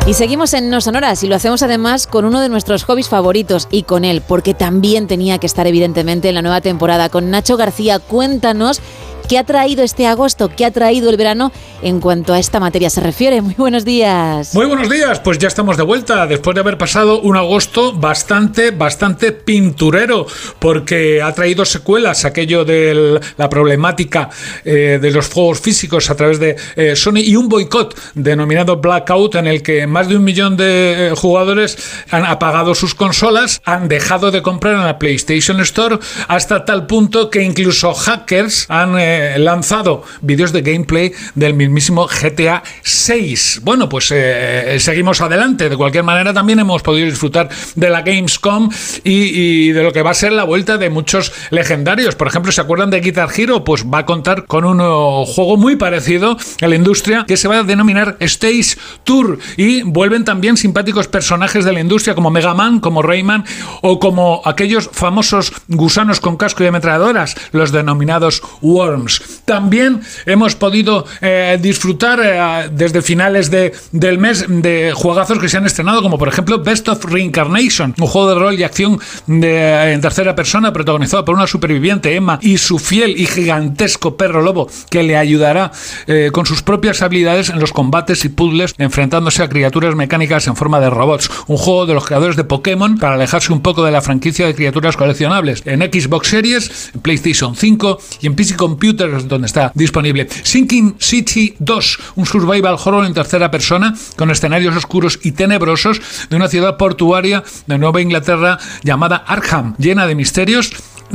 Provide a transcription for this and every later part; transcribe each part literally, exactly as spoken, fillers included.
Y seguimos en No Sonoras y lo hacemos además con uno de nuestros hobbies favoritos y con él, porque también tenía que estar evidentemente en la nueva temporada. Con Nacho García, cuéntanos qué ha traído este agosto, qué ha traído el verano en cuanto a esta materia se refiere. Muy buenos días. Muy buenos días, pues ya estamos de vuelta después de haber pasado un agosto bastante, bastante pinturero, porque ha traído secuelas, aquello de la problemática eh, de los juegos físicos a través de eh, Sony y un boicot denominado Blackout en el que más de un millón de eh, jugadores han apagado sus consolas, han dejado de comprar en la PlayStation Store hasta tal punto que incluso hackers han eh, lanzado vídeos de gameplay del mismísimo G T A seis. Bueno, pues eh, seguimos adelante. De cualquier manera, también hemos podido disfrutar de la Gamescom y, y de lo que va a ser la vuelta de muchos legendarios. Por ejemplo, ¿se acuerdan de Guitar Hero? Pues va a contar con un uh, juego muy parecido a la industria que se va a denominar Stage Tour, y vuelven también simpáticos personajes de la industria como Mega Man, como Rayman o como aquellos famosos gusanos con casco y ametralladoras, los denominados Worms. También hemos podido eh, disfrutar eh, desde finales de, del mes de juegazos que se han estrenado, como por ejemplo Best of Reincarnation, un juego de rol y acción de, en tercera persona protagonizado por una superviviente, Emma, y su fiel y gigantesco perro lobo que le ayudará eh, con sus propias habilidades en los combates y puzzles enfrentándose a criaturas mecánicas en forma de robots. Un juego de los creadores de Pokémon para alejarse un poco de la franquicia de criaturas coleccionables. En Xbox Series, en PlayStation cinco y en P C Computer, donde está disponible. Sinking City dos, un survival horror en tercera persona con escenarios oscuros y tenebrosos de una ciudad portuaria de Nueva Inglaterra llamada Arkham, llena de misterios,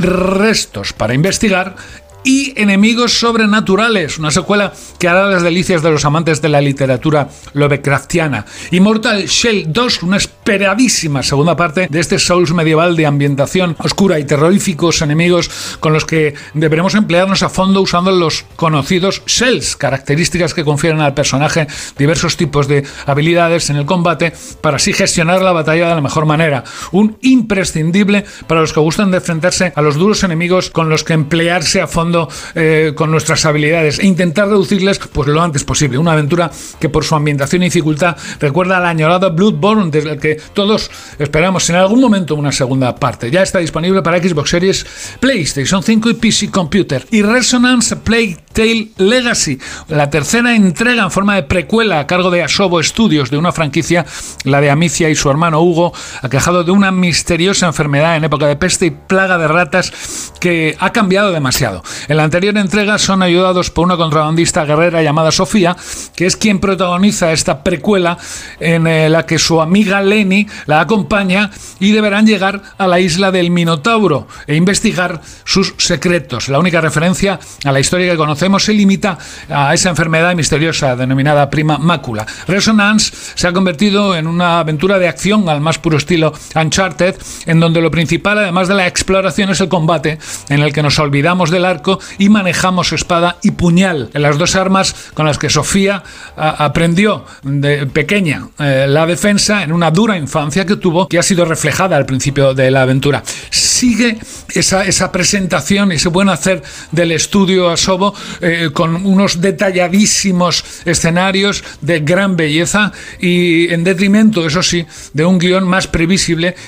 restos para investigar y enemigos sobrenaturales, una secuela que hará las delicias de los amantes de la literatura lovecraftiana. Immortal Shell dos, una esperadísima segunda parte de este Souls medieval de ambientación oscura y terroríficos enemigos con los que deberemos emplearnos a fondo usando los conocidos Shells, características que confieren al personaje diversos tipos de habilidades en el combate para así gestionar la batalla de la mejor manera. Un imprescindible para los que gustan de enfrentarse a los duros enemigos con los que emplearse a fondo Eh, con nuestras habilidades e intentar reducirles pues lo antes posible. Una aventura que por su ambientación y dificultad recuerda al añorado Bloodborne, desde el que todos esperamos en algún momento una segunda parte. Ya está disponible para Xbox Series, PlayStation cinco y P C Computer. Y Resonance Plague Tale Legacy, la tercera entrega en forma de precuela a cargo de Asobo Studios de una franquicia, la de Amicia y su hermano Hugo, aquejado de una misteriosa enfermedad en época de peste y plaga de ratas que ha cambiado demasiado. En la anterior entrega son ayudados por una contrabandista guerrera llamada Sofía, que es quien protagoniza esta precuela en la que su amiga Lenny la acompaña y deberán llegar a la isla del Minotauro e investigar sus secretos. La única referencia a la historia que conocemos se limita a esa enfermedad misteriosa denominada prima mácula. Resonance se ha convertido en una aventura de acción al más puro estilo Uncharted, en donde lo principal, además de la exploración, es el combate, en el que nos olvidamos del arco y manejamos espada y puñal, las dos armas con las que Sofía a, aprendió de pequeña eh, la defensa en una dura infancia que tuvo, que ha sido reflejada al principio de la aventura. Sigue esa, esa presentación, ese buen hacer del estudio Asobo eh, con unos detalladísimos escenarios de gran belleza y en detrimento, eso sí, de un guión más previsible